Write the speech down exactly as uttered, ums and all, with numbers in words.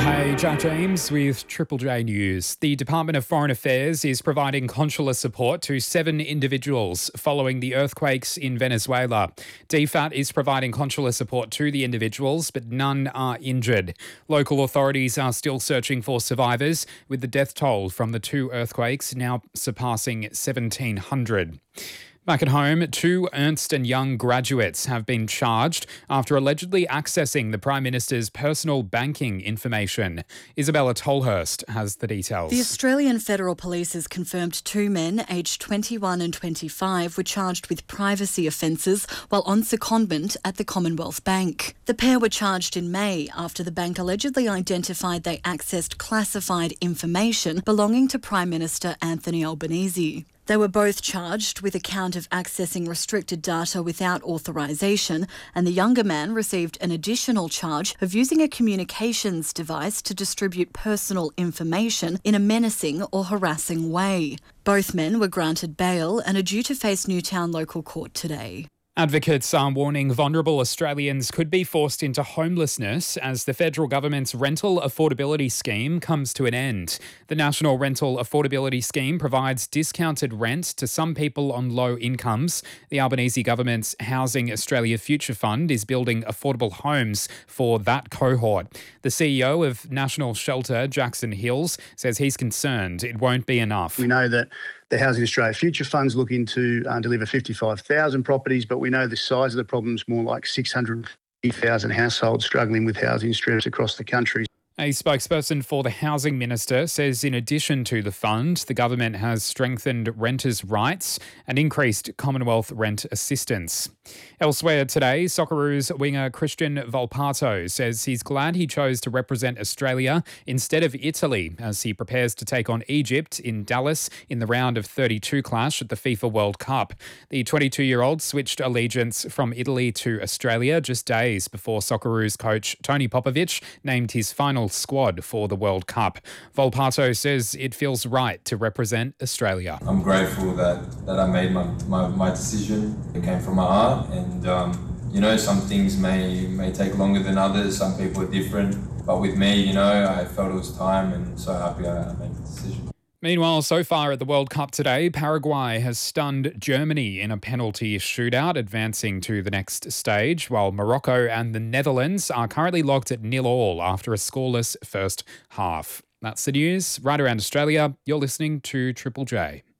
Hey, Jack James with Triple J News. The Department of Foreign Affairs is providing consular support to seven individuals following the earthquakes in Venezuela. D F A T is providing consular support to the individuals, but none are injured. Local authorities are still searching for survivors, with the death toll from the two earthquakes now surpassing seventeen hundred. Back at home, two Ernst and Young graduates have been charged after allegedly accessing the Prime Minister's personal banking information. Isabella Tolhurst has the details. The Australian Federal Police has confirmed two men, aged twenty-one and twenty-five, were charged with privacy offences while on secondment at the Commonwealth Bank. The pair were charged in May after the bank allegedly identified they accessed classified information belonging to Prime Minister Anthony Albanese. They were both charged with a count of accessing restricted data without authorisation, and the younger man received an additional charge of using a communications device to distribute personal information in a menacing or harassing way. Both men were granted bail and are due to face Newtown Local Court today. Advocates are warning vulnerable Australians could be forced into homelessness as the federal government's rental affordability scheme comes to an end. The National Rental Affordability Scheme provides discounted rent to some people on low incomes. The Albanese government's Housing Australia Future Fund is building affordable homes for that cohort. The C E O of National Shelter, Jackson Hills, says he's concerned it won't be enough. We know that the Housing Australia Future Fund's looking to uh, deliver fifty-five thousand properties, but we know the size of the problem is more like six hundred fifty thousand households struggling with housing stress across the country. A spokesperson for the Housing Minister says in addition to the fund, the government has strengthened renters' rights and increased Commonwealth rent assistance. Elsewhere today, Socceroos winger Christian Volpato says he's glad he chose to represent Australia instead of Italy as he prepares to take on Egypt in Dallas in the round of thirty-two clash at the FIFA World Cup. The twenty-two-year-old switched allegiance from Italy to Australia just days before Socceroos coach Tony Popovic named his final squad for the World Cup. Volpato says it feels right to represent Australia. I'm grateful that, that I made my, my, my decision. It came from my heart, and um, you know, some things may may take longer than others. Some people are different, but with me, you know, I felt it was time, and so happy I made the decision. Meanwhile, so far at the World Cup today, Paraguay has stunned Germany in a penalty shootout, advancing to the next stage, while Morocco and the Netherlands are currently locked at nil all after a scoreless first half. That's the news right around Australia. You're listening to Triple J.